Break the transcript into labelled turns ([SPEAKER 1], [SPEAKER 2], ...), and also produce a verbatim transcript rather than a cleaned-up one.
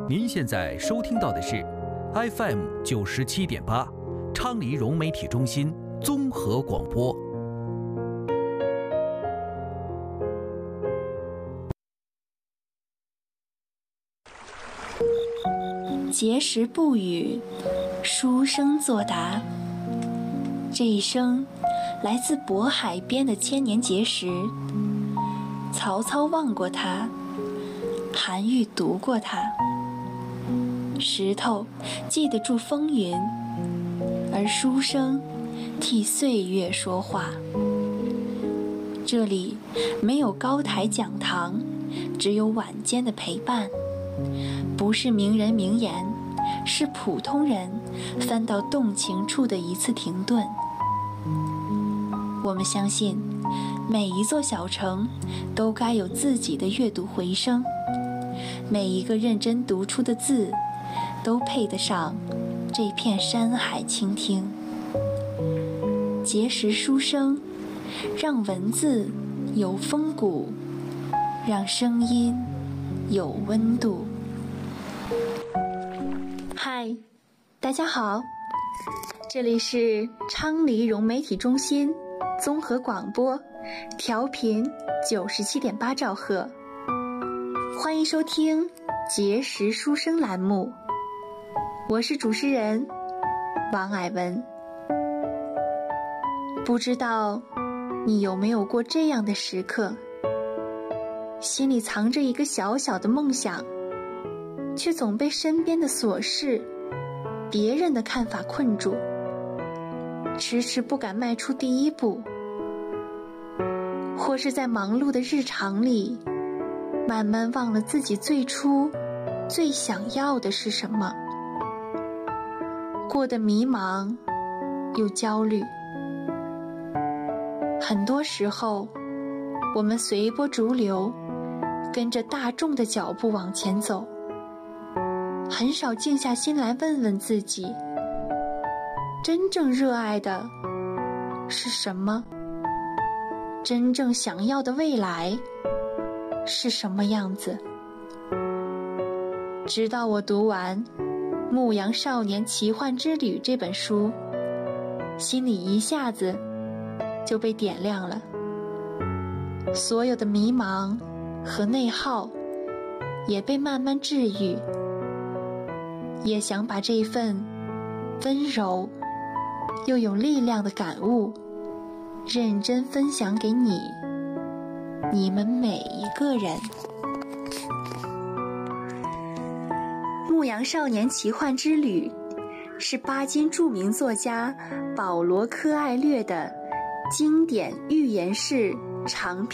[SPEAKER 1] 您现在收听到的是 F M 九十七点八，昌黎融媒体中心综合广播。
[SPEAKER 2] 碣石不语，书生作答。这一声来自渤海边的千年碣石。曹操望过它，韩愈读过它。石头记得住风云，而书生替岁月说话。这里没有高台讲堂，只有晚间的陪伴。不是名人名言，是普通人翻到动情处的一次停顿。我们相信，每一座小城都该有自己的阅读回声，每一个认真读出的字，都配得上这片山海倾听。碣石书声，让文字有风骨，让声音有温度。嗨，大家好，这里是昌黎融媒体中心综合广播，调频九十七点八兆赫，欢迎收听碣石书声栏目，我是主持人王蔼文。不知道你有没有过这样的时刻，心里藏着一个小小的梦想，却总被身边的琐事、别人的看法困住，迟迟不敢迈出第一步。或是在忙碌的日常里，慢慢忘了自己最初最想要的是什么，过得迷茫又焦虑。很多时候，我们随波逐流，跟着大众的脚步往前走，很少静下心来问问自己，真正热爱的是什么？真正想要的未来是什么样子？直到我读完《牧羊少年奇幻之旅》这本书，心里一下子就被点亮了。所有的迷茫和内耗也被慢慢治愈，也想把这份温柔又有力量的感悟认真分享给你，你们每一个人。《牧羊少年奇幻之旅》是巴金著名作家保罗·柯艾略的经典寓言式长篇